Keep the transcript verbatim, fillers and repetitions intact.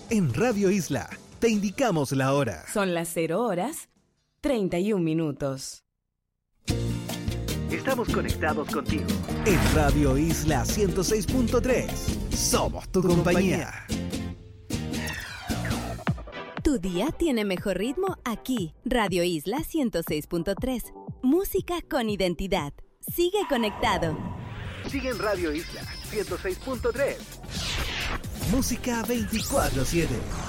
En Radio Isla, te indicamos la hora. Son las cero horas, treinta y un minutos. Estamos conectados contigo. En Radio Isla ciento seis punto tres. Somos tu compañía. Tu día tiene mejor ritmo aquí. Radio Isla ciento seis punto tres. Música con identidad. Sigue conectado. Sigue en Radio Isla ciento seis punto tres. Música veinticuatro siete.